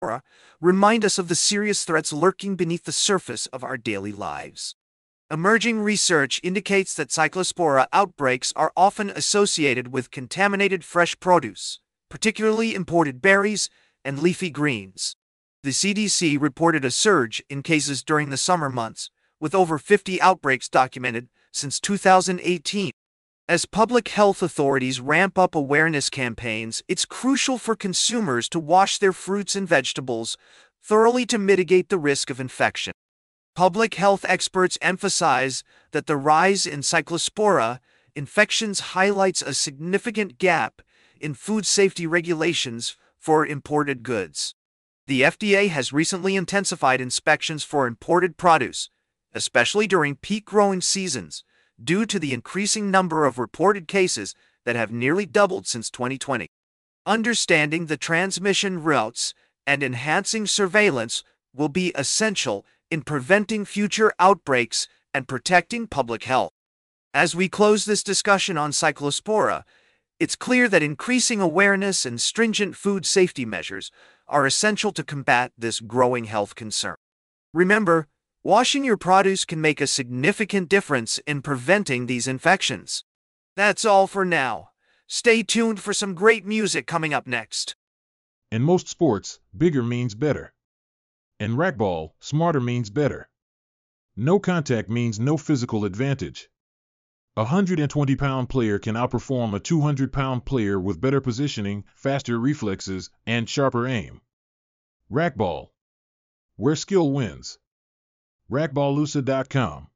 remind us of the serious threats lurking beneath the surface of our daily lives. Emerging research indicates that Cyclospora outbreaks are often associated with contaminated fresh produce, particularly imported berries and leafy greens. The CDC reported a surge in cases during the summer months, with over 50 outbreaks documented since 2018. As public health authorities ramp up awareness campaigns, it's crucial for consumers to wash their fruits and vegetables thoroughly to mitigate the risk of infection. Public health experts emphasize that the rise in Cyclospora infections highlights a significant gap in food safety regulations for imported goods. The FDA has recently intensified inspections for imported produce, especially during peak growing seasons, due to the increasing number of reported cases that have nearly doubled since 2020. Understanding the transmission routes and enhancing surveillance will be essential in preventing future outbreaks and protecting public health. As we close this discussion on Cyclospora, it's clear that increasing awareness and stringent food safety measures are essential to combat this growing health concern. Remember, washing your produce can make a significant difference in preventing these infections. That's all for now. Stay tuned for some great music coming up next. In most sports, bigger means better. In racquetball, smarter means better. No contact means no physical advantage. A 120-pound player can outperform a 200-pound player with better positioning, faster reflexes, and sharper aim. Racquetball, where skill wins. Racquetballusa.com